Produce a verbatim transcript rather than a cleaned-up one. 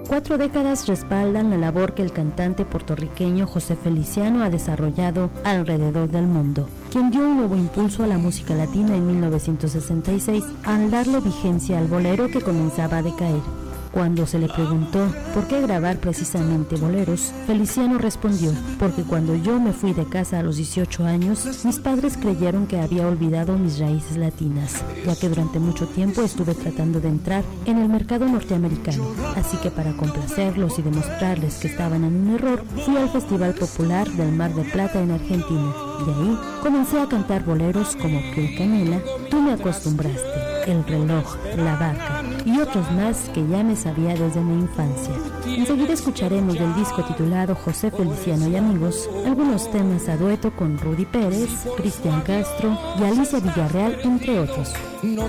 cuatro décadas respaldan la labor que el cantante puertorriqueño José Feliciano ha desarrollado alrededor del mundo, quien dio un nuevo impulso a la música latina en mil novecientos sesenta y seis al darle vigencia al bolero que comenzaba a decaer. Cuando se le preguntó por qué grabar precisamente boleros, Feliciano respondió: porque cuando yo me fui de casa a los dieciocho años, mis padres creyeron que había olvidado mis raíces latinas, ya que durante mucho tiempo estuve tratando de entrar en el mercado norteamericano. Así que para complacerlos y demostrarles que estaban en un error, fui al Festival Popular del Mar de Plata en Argentina, y ahí comencé a cantar boleros como Piel Canela, Tú me acostumbraste, El reloj, La vaca y otros más que ya me sabía desde mi infancia. Enseguida escucharemos del disco titulado José Feliciano y Amigos algunos temas a dueto con Rudy Pérez, Cristian Castro y Alicia Villarreal, entre otros. No